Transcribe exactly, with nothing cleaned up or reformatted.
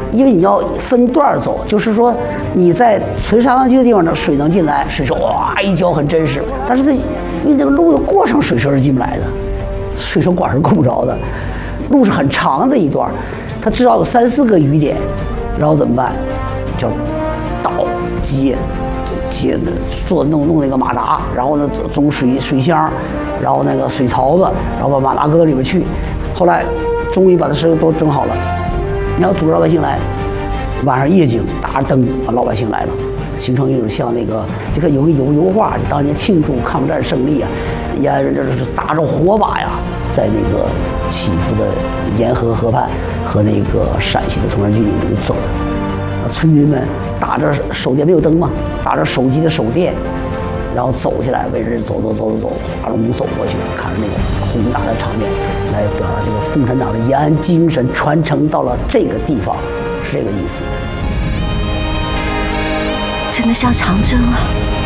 因为你要分段走，就是说你在垂沙滩区的地方呢，水能进来，水车哇一浇很真实，但是它因为这个路的过程，水车是进不来的，水车管是够不着的，路是很长的一段，它至少有三四个雨点，然后怎么办？叫倒接。接做弄弄那个马达，然后呢装水水箱，然后那个水槽子，然后把马达搁到里边去。后来终于把这事都整好了，然后组织老百姓来，晚上夜景打着灯，老百姓来了，形成一种像那个这个有个油油画，当年庆祝抗战胜利啊，呀这是打着火把呀，在那个起伏的沿河河畔和那个陕西的崇山峻岭中走。村民们打着手电，没有灯嘛，打着手机的手电，然后走起来，围着走走走走走，大龙走过去，看着那个宏大的场面，来表达这个共产党的延安精神传承到了这个地方，是这个意思。 真的像长征啊！